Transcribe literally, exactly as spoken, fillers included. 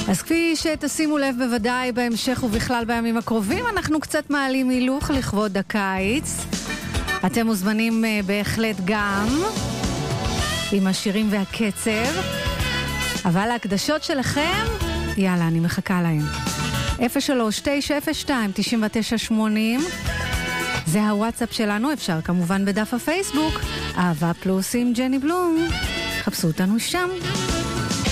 אז כפי שתשימו לב בוודאי בהמשך ובכלל בימים הקרובים, אנחנו קצת מעלים הילוך לכבוד הקיץ. אתם מוזמנים בהחלט גם עם השירים והקצב, אבל ההקדשות שלכם, יאללה, אני מחכה להם. אפס שלוש תשע אפס שתיים תשעים ותשע שמונים, זה הוואטסאפ שלנו, אפשר כמובן בדף הפייסבוק, אהבה פלוס עם ג'ני בלום. חפשו אותנו שם.